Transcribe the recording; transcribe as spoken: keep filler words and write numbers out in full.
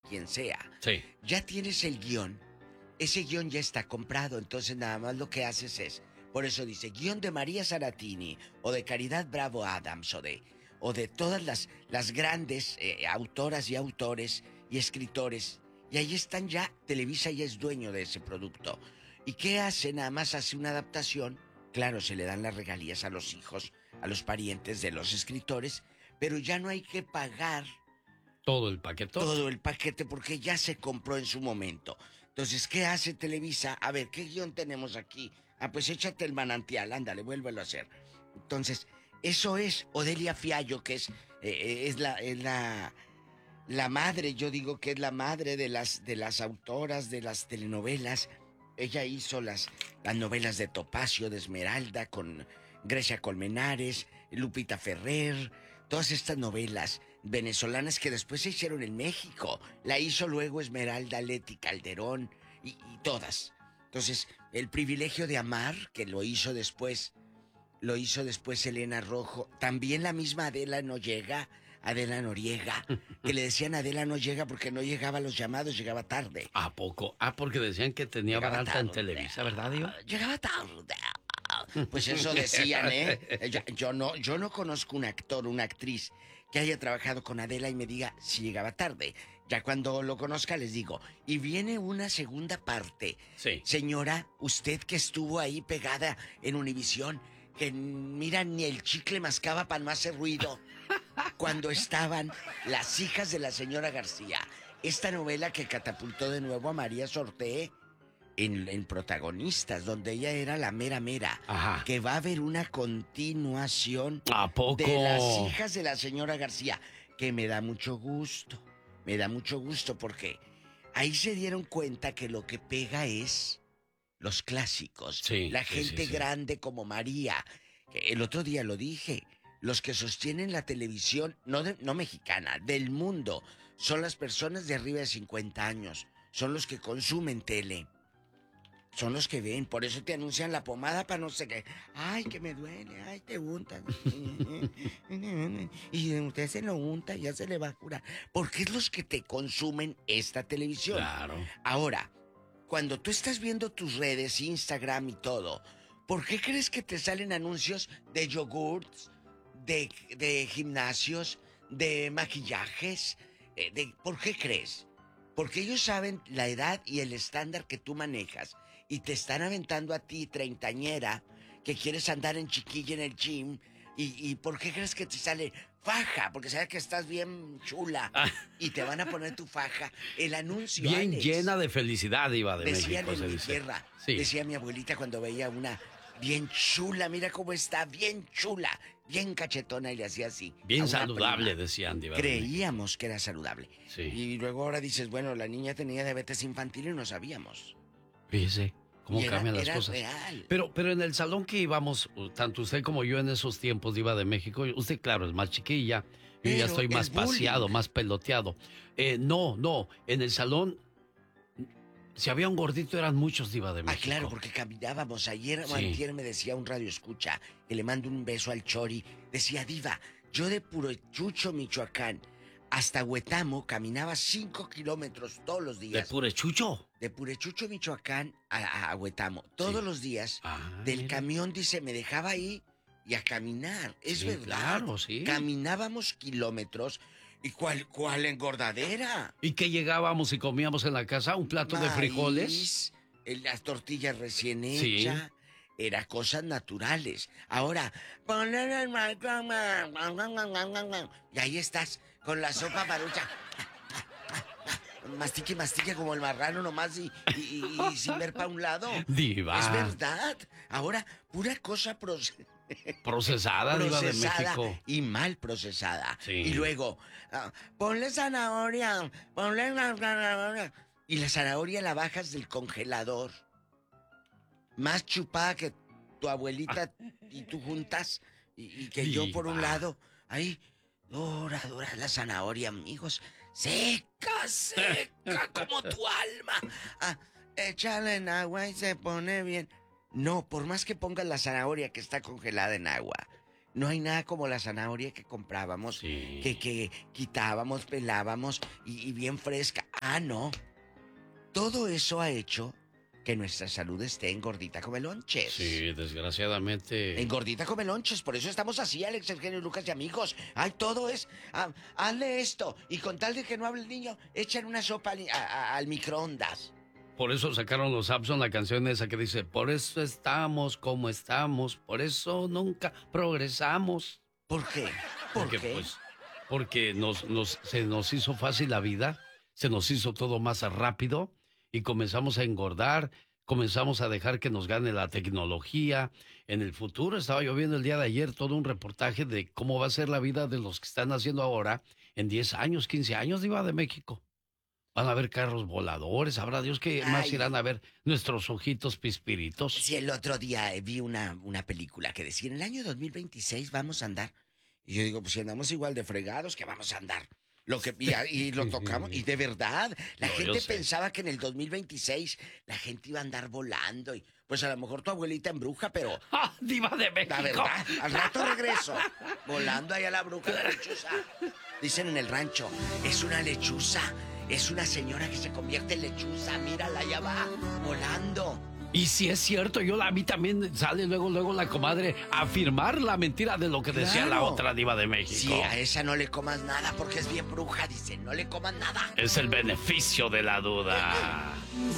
quien sea. Sí. Ya tienes el guión. Ese guión ya está comprado, entonces nada más lo que haces es... Por eso dice, guión de María Saratini, o de Caridad Bravo Adams, o de, o de todas las, las grandes eh, autoras y autores y escritores. Y ahí están ya, Televisa ya es dueño de ese producto. ¿Y qué hace? Nada más hace una adaptación. Claro, se le dan las regalías a los hijos, a los parientes de los escritores, pero ya no hay que pagar... Todo el paquete. Todo el paquete porque ya se compró en su momento. Entonces, ¿qué hace Televisa? A ver, ¿qué guión tenemos aquí? Ah, pues échate el manantial, ándale, vuélvelo a hacer. Entonces, eso es Odelia Fiallo, que es, eh, es, la, es la, la madre, yo digo que es la madre de las, de las autoras de las telenovelas. Ella hizo las, las novelas de Topacio, de Esmeralda, con Grecia Colmenares, Lupita Ferrer, todas estas novelas venezolanas que después se hicieron en México. La hizo luego Esmeralda, Leti Calderón y, y todas. Entonces, El privilegio de amar, que lo hizo después, lo hizo después Elena Rojo. También la misma Adela no llega, Adela Noriega, que le decían Adela no llega porque no llegaba a los llamados, llegaba tarde. ¿A poco? Ah, porque decían que tenía Llegaba barata tarde. en Televisa, ¿verdad, Dio? Llegaba tarde. Pues eso decían, ¿eh? Yo, yo no, yo no conozco un actor, una actriz que haya trabajado con Adela y me diga si llegaba tarde. Ya cuando lo conozca les digo. Y viene una segunda parte. Sí. Señora, usted que estuvo ahí pegada en Univisión, que mira, ni el chicle mascaba para no hacer ruido. Cuando estaban Las hijas de la señora García. Esta novela que catapultó de nuevo a María Sorté en, en protagonistas, donde ella era la mera mera. Ajá. Que va a haber una continuación. ¿A poco? De Las hijas de la señora García. Que me da mucho gusto. Me da mucho gusto porque ahí se dieron cuenta que lo que pega es los clásicos. Sí, la sí, gente sí, sí. grande como María. El otro día lo dije. Los que sostienen la televisión, no, de, no mexicana, del mundo, son las personas de arriba de cincuenta años. Son los que consumen tele. Son los que ven, por eso te anuncian la pomada para no sé qué. Ay, que me duele, ay, te untan. Y usted se lo unta y ya se le va a curar. Porque es los que te consumen esta televisión. Claro. Ahora, cuando tú estás viendo tus redes, Instagram y todo, ¿por qué crees que te salen anuncios de yogurts, de, de gimnasios, de maquillajes? Eh, de, ¿Por qué crees? Porque ellos saben la edad y el estándar que tú manejas. Y te están aventando a ti, treintañera, que quieres andar en chiquilla en el gym. ¿Y, y por qué crees que te sale faja? Porque sabes que estás bien chula. Ah. Y te van a poner tu faja. El anuncio, Bien Alex, llena de felicidad iba de decían México, se en mi dice. tierra. Sí. Decía mi abuelita cuando veía una bien chula. Mira cómo está, bien chula. Bien cachetona y le hacía así. Bien a una saludable, prima. decían, Diva de México. Creíamos que era saludable. Sí. Y luego ahora dices, bueno, la niña tenía diabetes infantil y no sabíamos. Fíjese cómo Y era- cambian las era cosas. real. Pero, pero en el salón que íbamos, tanto usted como yo en esos tiempos, Diva de México, usted, claro, es más chiquilla, yo Pero ya estoy el más bullying. paseado, más peloteado. Eh, no, no, en el salón, si había un gordito, eran muchos, Diva de Ah, México. claro, porque caminábamos. Ayer o Sí. antier me decía un radio escucha, que le mando un beso al Chori. Decía, Diva, yo de Purechucho, Michoacán, hasta Huetamo caminaba cinco kilómetros todos los ¿De días. Purechucho? De Purechucho, Michoacán, a, a- a Huetamo. Todos Sí. los días. Ah, Del mira. camión, dice, me dejaba ahí y a caminar. Es Sí, verdad. claro, sí. Caminábamos kilómetros. ¿Y cuál, cuál engordadera? ¿Y que llegábamos y comíamos en la casa? ¿Un plato de Maíz, frijoles? el- las tortillas recién Sí. hechas. Era cosas naturales. Ahora, ponle el micrófono. Y ahí estás, con la sopa marucha. Mastique, mastique como el marrano nomás y, y, y- y sin ver para un lado. Diva. Es verdad. Ahora, pura cosa proce- Procesada, Diva de procesada México. y mal procesada. Sí. Y luego, ah, ponle zanahoria, ponle la zanahoria. Y la zanahoria la bajas del congelador. Más chupada que tu abuelita y tú juntas. Y, y que yo por un Diva. lado. Ahí, dura, dura la zanahoria, amigos. Seca, seca como tu alma. Ah, échale en agua y se pone bien. No, por más que pongas la zanahoria que está congelada en agua, No hay nada como la zanahoria que comprábamos, Sí. que, que quitábamos, pelábamos y, y bien fresca. Ah, no. Todo eso ha hecho que nuestra salud esté engordita como lonches. Sí, desgraciadamente. Engordita come lonches, por eso estamos así, Alex, Eugenio, Lucas y amigos. Ay, todo es, ah, hazle esto, y con tal de que no hable el niño, echan una sopa al, a- a- al microondas. Por eso sacaron los Abson la canción esa que dice, por eso estamos como estamos, por eso nunca progresamos. ¿Por qué? ¿Por Porque qué? pues, porque nos, nos, se nos hizo fácil la vida, se nos hizo todo más rápido y comenzamos a engordar, comenzamos a dejar que nos gane la tecnología. En el futuro, estaba yo viendo el día de ayer todo un reportaje de cómo va a ser la vida de los que están haciendo ahora en diez años, quince años, Diva de México. Van a haber carros voladores, sabrá Dios que más Ay. irán a ver nuestros ojitos pispiritos. Sí, el otro día eh, vi una, una película que decía, en el año dos mil veintiséis vamos a andar. Y yo digo, pues si andamos igual de fregados, que vamos a andar. Lo que, y, y lo tocamos, y de verdad, la No, yo gente sé. pensaba que en el dos mil veintiséis la gente iba a andar volando. Y pues a lo mejor tu abuelita embruja, pero ¡Ah, Diva de México! la verdad, al rato regreso. Volando ahí a la bruja la lechuza. Dicen en el rancho, es una lechuza. Es una señora que se convierte en lechuza. Mírala, allá va, volando. Y si es cierto, yo la vi también, sale luego, luego la comadre a afirmar la mentira de lo que decía la Claro. otra Diva de México. Sí, a esa no le comas nada porque es bien bruja, dice, no le comas nada. Es el beneficio de la duda.